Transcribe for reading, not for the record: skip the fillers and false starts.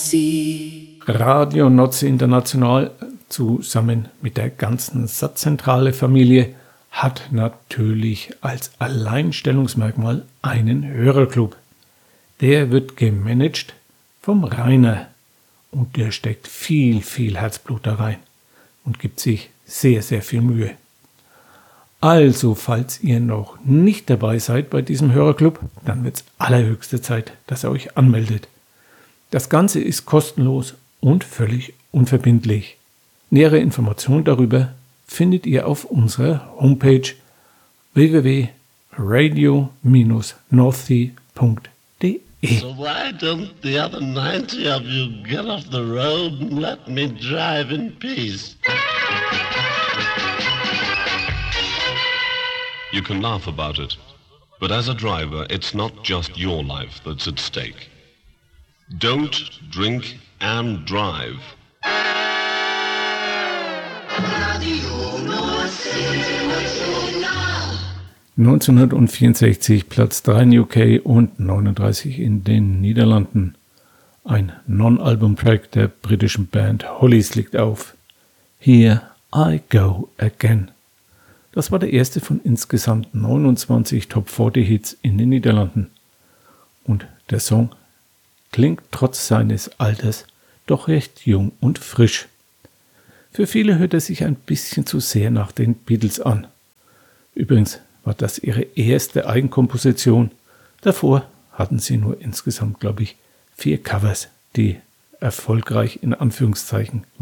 Nazi. Radio Nozzi International zusammen mit der ganzen Satzzentrale-Familie hat natürlich als Alleinstellungsmerkmal einen Hörerclub. Der wird gemanagt vom Rainer und der steckt viel Herzblut da rein und gibt sich sehr viel Mühe. Also, falls ihr noch nicht dabei seid bei diesem Hörerclub, dann wird es allerhöchste Zeit, dass ihr euch anmeldet. Das Ganze ist kostenlos und völlig unverbindlich. Nähere Informationen darüber findet ihr auf unserer Homepage www.radio-northsea.de. So why don't the other 90 of you get off the road and let me drive in peace? You can laugh about it, but as a driver, it's not just your life that's at stake. Don't drink and drive. 1964 Platz 3 in UK und 39 in den Niederlanden. Ein Non-Album-Track der britischen Band Hollies liegt auf. Here I Go Again. Das war der erste von insgesamt 29 Top-40-Hits in den Niederlanden. Und der Song klingt trotz seines Alters doch recht jung und frisch. Für viele hört er sich ein bisschen zu sehr nach den Beatles an. Übrigens war das ihre erste Eigenkomposition. Davor hatten sie nur insgesamt, glaube ich, 4 Covers, die erfolgreich in Anführungszeichen